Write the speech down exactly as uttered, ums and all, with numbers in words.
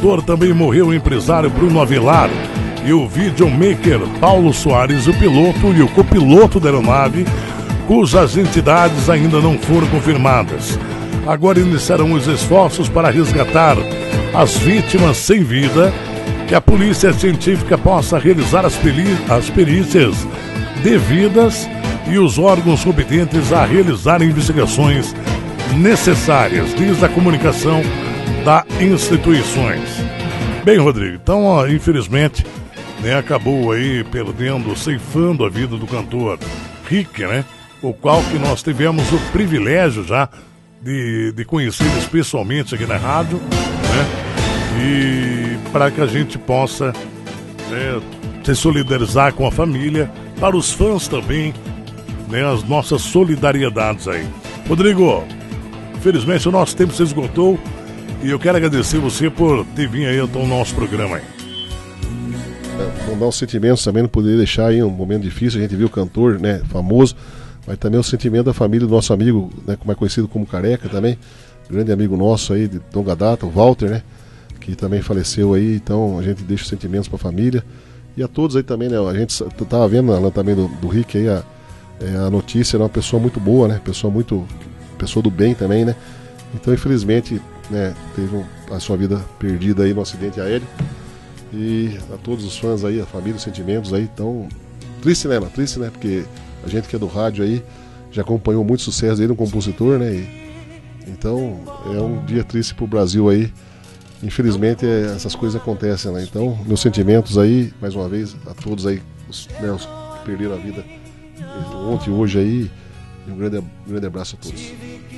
cantor também morreu o empresário Bruno Avelar e o videomaker Paulo Soares, o piloto e o copiloto da aeronave, cujas entidades ainda não foram confirmadas. Agora iniciarão os esforços para resgatar as vítimas sem vida, que a polícia científica possa realizar as, peri- as perícias devidas e os órgãos competentes a realizar investigações necessárias, diz a comunicação das instituições. Bem, Rodrigo, então, ó, infelizmente, né, acabou aí perdendo, ceifando a vida do cantor Rick, né, o qual que nós tivemos o privilégio já de, de conhecer pessoalmente aqui na rádio, né, e para que a gente possa, né, se solidarizar com a família, para os fãs também, né, as nossas solidariedades aí. Rodrigo, infelizmente o nosso tempo se esgotou e eu quero agradecer você por ter vindo aí ao nosso programa aí. É, mandar os sentimentos também, não poderia deixar aí um momento difícil, a gente viu o cantor, né, famoso, mas também o sentimento da família do nosso amigo, né, como é conhecido como Careca também, grande amigo nosso aí de longa data, o Walter, né, que também faleceu aí, então a gente deixa os sentimentos para a família e a todos aí também, né, a gente tava vendo lá também do, do Rick aí, a, a notícia, é uma pessoa muito boa, né, pessoa muito, pessoa do bem também, né, então infelizmente, né, teve um, a sua vida perdida aí no acidente aéreo e a todos os fãs aí, a família, os sentimentos aí, então triste, né, mano? Triste, né, porque a gente que é do rádio aí já acompanhou muito sucesso aí no compositor, né, e, então é um dia triste pro Brasil aí. Infelizmente é, essas coisas acontecem, né? Então, meus sentimentos aí, mais uma vez, a todos aí, os, né, os que perderam a vida ontem e hoje aí, e um grande, um grande abraço a todos.